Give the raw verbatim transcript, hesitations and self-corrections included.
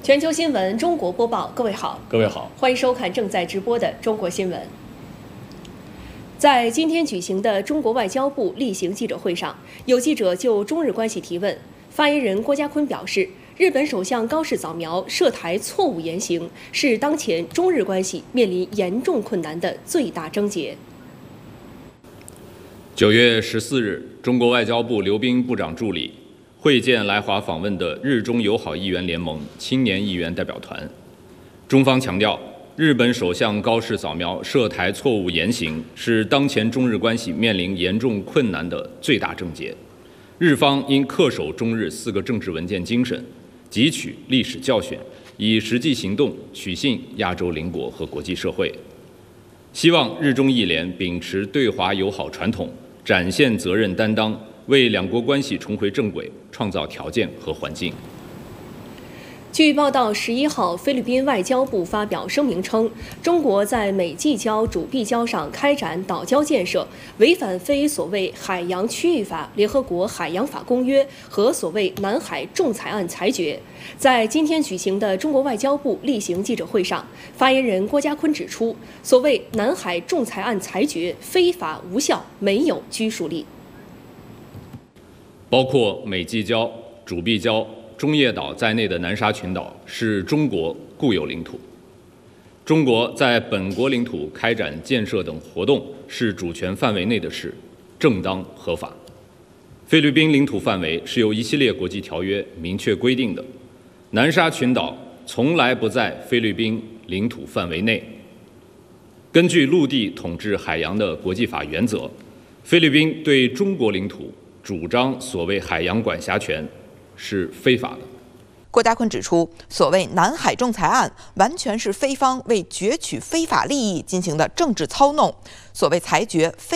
全球新闻中国播报，各位好， 各位好， 欢迎收看正在直播的中国新闻。在今天举行的中国外交部例行记者会上，有记者就中日关系提问，发言人郭家坤表示，日本首相高市早苗涉台错误言行，是当前中日关系面临严重困难的最大症结。 九月十四日，中国外交部刘彬部长助理会见来华访问的日中友好议员联盟青年议员代表团。中方强调，日本首相高市早苗涉台错误言行是当前中日关系面临严重困难的最大症结。日方应恪守中日四个政治文件精神，汲取历史教训，以实际行动取信亚洲邻国和国际社会。希望日中议联秉持对华友好传统，展现责任担当，为两国关系重回正轨创造条件和环境。 据报道，十一号，菲律宾外交部发表声明称，中国在美济礁主碧礁上开展岛礁建设，违反非所谓海洋区域法、联合国海洋法公约和所谓南海仲裁案裁决。在今天举行的中国外交部例行记者会上，发言人郭家坤指出，所谓南海仲裁案裁决非法无效，没有拘束力。 包括美济礁、主碧礁、中业岛在内的南沙群岛是中国固有领土，中国在本国领土开展建设等活动是主权范围内的事，正当合法。菲律宾领土范围是由一系列国际条约明确规定的，南沙群岛从来不在菲律宾领土范围内。根据陆地统治海洋的国际法原则，菲律宾对中国领土主张所谓海洋管辖权是非法的。 郭家坤指出，所谓南海仲裁案完全是菲方为攫取非法利益进行的政治操弄，所谓裁决非